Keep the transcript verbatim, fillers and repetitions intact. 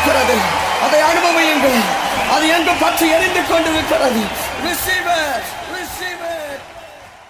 இருக்கிறது. அதை அனுபவியுங்கள். அது எங்கும் பற்றி எரிந்து கொண்டிருக்கிறது. Receive it. Receive it.